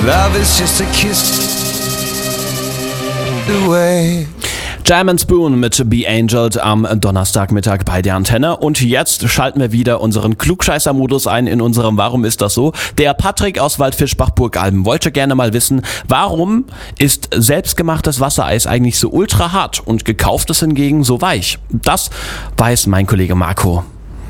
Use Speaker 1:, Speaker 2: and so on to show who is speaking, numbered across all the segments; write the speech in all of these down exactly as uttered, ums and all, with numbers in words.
Speaker 1: Love is just a kiss away.
Speaker 2: Jam and Spoon mit Be Angels am Donnerstagmittag bei der Antenne. Und jetzt schalten wir wieder unseren Klugscheißer-Modus ein in unserem Warum ist das so? Der Patrick aus Waldfischbach-Burgalben wollte gerne mal wissen, warum ist selbstgemachtes Wassereis eigentlich so ultra hart und gekauftes hingegen so weich? Das weiß mein Kollege Marco.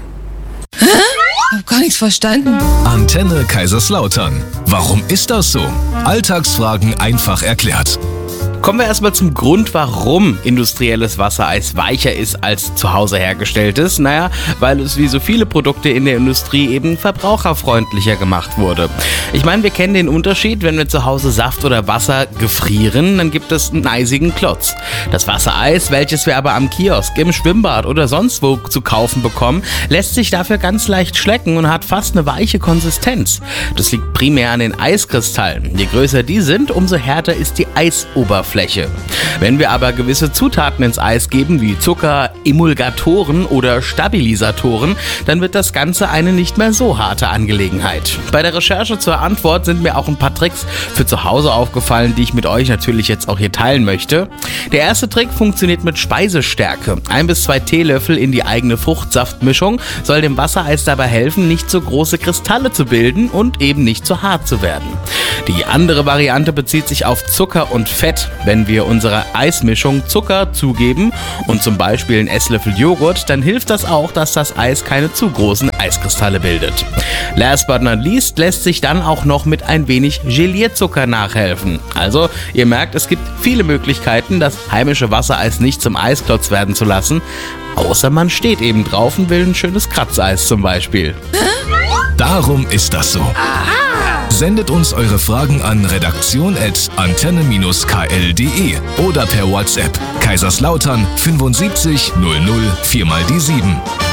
Speaker 3: Hä? Ich hab gar nichts verstanden.
Speaker 4: Antenne Kaiserslautern. Warum ist das so? Alltagsfragen einfach erklärt.
Speaker 5: Kommen wir erstmal zum Grund, warum industrielles Wassereis weicher ist als zu Hause hergestelltes. Naja, weil es wie so viele Produkte in der Industrie eben verbraucherfreundlicher gemacht wurde. Ich meine, wir kennen den Unterschied, wenn wir zu Hause Saft oder Wasser gefrieren, dann gibt es einen eisigen Klotz. Das Wassereis, welches wir aber am Kiosk, im Schwimmbad oder sonst wo zu kaufen bekommen, lässt sich dafür ganz leicht schlecken und hat fast eine weiche Konsistenz. Das liegt primär an den Eiskristallen. Je größer die sind, umso härter ist die Eisoberfläche. Wenn wir aber gewisse Zutaten ins Eis geben, wie Zucker, Emulgatoren oder Stabilisatoren, dann wird das Ganze eine nicht mehr so harte Angelegenheit. Bei der Recherche zur Antwort sind mir auch ein paar Tricks für zu Hause aufgefallen, die ich mit euch natürlich jetzt auch hier teilen möchte. Der erste Trick funktioniert mit Speisestärke. Ein bis zwei Teelöffel in die eigene Fruchtsaftmischung soll dem Wassereis dabei helfen, nicht so große Kristalle zu bilden und eben nicht zu hart zu werden. Die andere Variante bezieht sich auf Zucker und Fett. Wenn wir unserer Eismischung Zucker zugeben und zum Beispiel einen Esslöffel Joghurt, dann hilft das auch, dass das Eis keine zu großen Eiskristalle bildet. Last but not least lässt sich dann auch noch mit ein wenig Gelierzucker nachhelfen. Also, ihr merkt, es gibt viele Möglichkeiten, das heimische Wassereis nicht zum Eisklotz werden zu lassen, außer man steht eben drauf und will ein schönes Kratzeis zum Beispiel.
Speaker 4: Darum ist das so. Sendet uns eure Fragen an redaktion at antenne K L punkt de oder per WhatsApp Kaiserslautern fünfundsiebzig null null vier mal die sieben.